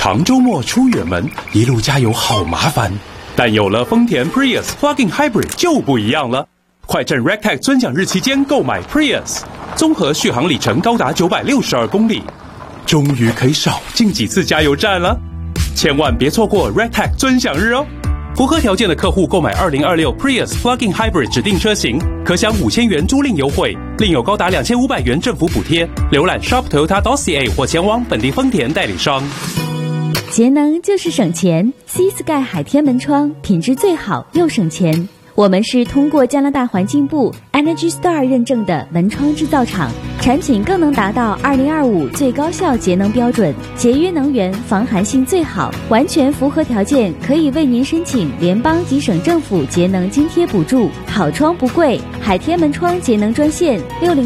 长周末出远门，一路加油好麻烦。但有了丰田 Prius Plug-in Hybrid 就不一样了。快趁 Rectech 尊享日期间购买 Prius， 综合续航里程高达962公里，终于可以少进几次加油站了。千万别错过 Rectech 尊享日哦！符合条件的客户购买2026 Prius Plug-in Hybrid 指定车型，可享5000元租赁优惠，另有高达2500元政府补贴。浏览 shop.toyota.ca 或前往本地丰田代理商。 节能就是省钱 ，Sea Sky 海天门窗品质最好又省钱。我们是通过加拿大环境部 Energy Star 认证的门窗制造厂，产品更能达到2025最高效节能标准，节约能源，防寒性最好，完全符合条件，可以为您申请联邦及省政府节能津贴补助。好窗不贵，海天门窗节能专线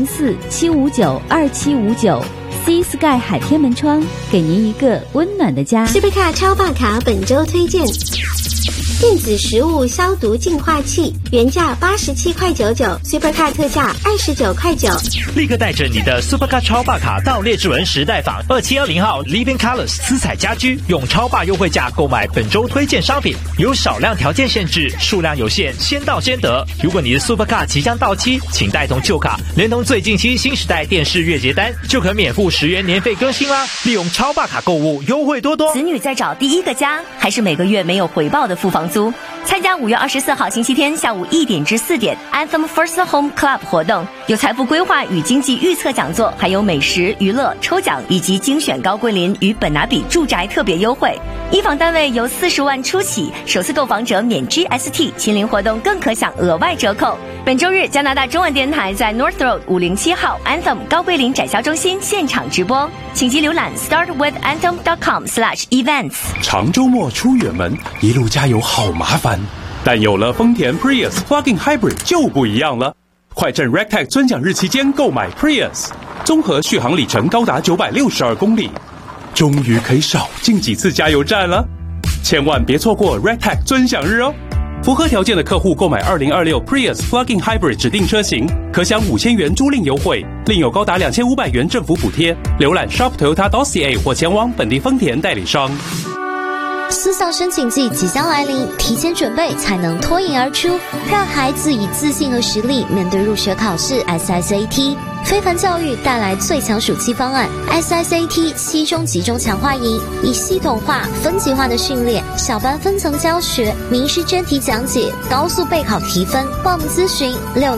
604-759-2759。Sea Sky 海天门窗，给您一个温暖的家。 Supercar 超霸卡本周推荐：电子食物消毒净化器，原价87.99块，Supercar 特价29.9块。 立刻带着你的 Supercar 超霸卡到列治文时代坊2720号 Living Colors 私彩家居，用超霸优惠价购买本周推荐商品，有少量条件限制，数量有限，先到先得。如果你的 Supercar 即将到期，请带同旧卡，连同最近期新时代电视月结单，就可免付10元年费更新啦！利用超霸卡购物，优惠多多。 子女在找第一个家，还是每个月没有回报的付房租？参加5月24号星期天下午1点至4点 Anthem First Home Club 活动，有财富规划与经济预测讲座，还有美食、娱乐、抽奖以及精选高桂林与本拿比住宅特别优惠。一房单位由40万初起，首次购房者免 GST， 亲临活动更可享额外折扣。本周日，加拿大中文电台在 North Road 507号 Anthem 高桂林展销中心现场直播，请即浏览 startwithanthem.com/events。 长周末出远门，一路加油好麻烦。但有了丰田 Prius Plug-in Hybrid 就不一样了。快趁 Rectech 尊享日期间购买 Prius， 综合续航里程高达962公里，终于可以少进几次加油站了。千万别错过 Rectech 尊享日哦！符合条件的客户购买2026 Prius Plug-in Hybrid 指定车型，可享5000元租赁优惠，另有高达2500元政府补贴。浏览 shop.toyota.ca 或前往本地丰田代理商。 私校申请季即将来临，提前准备才能脱颖而出，让孩子以自信和实力面对入学考试 SSAT。非凡教育带来最强暑期方案 SSAT 7中集中强化营，以系统化、分级化的训练，小班分层教学，名师真题讲解，高速备考提分。报名咨询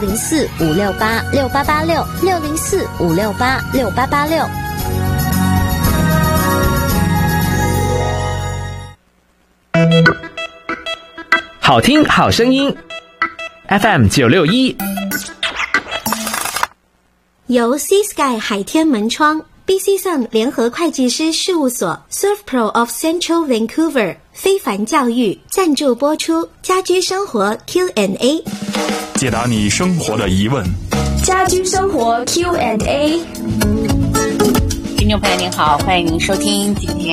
604-568-6886 604-568-6886。 好听好声音 FM 961， 由 Sea Sky 海天门窗、BC Sun 联合会计师事务所、ServPro of Central Vancouver 非凡教育赞助播出。家居生活 Q&A， 解答你生活的疑问。 家居生活 Q&A。 听众朋友您好，欢迎您收听今天